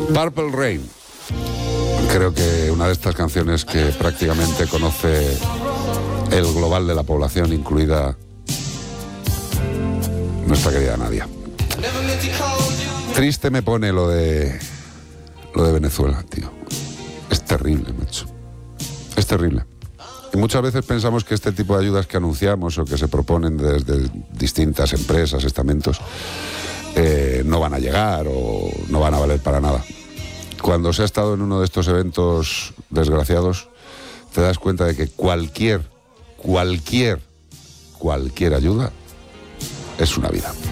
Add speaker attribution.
Speaker 1: Purple Rain. Creo que una de estas canciones que prácticamente conoce el global de la población, incluida nuestra querida Nadia. Triste me pone lo de Venezuela, tío. Es terrible, macho. Es terrible. Y muchas veces pensamos que este tipo de ayudas que anunciamos o que se proponen desde distintas empresas, estamentos, no van a llegar o no van a valer para nada. Cuando se ha estado en uno de estos eventos desgraciados, te das cuenta de que cualquier ayuda es una vida.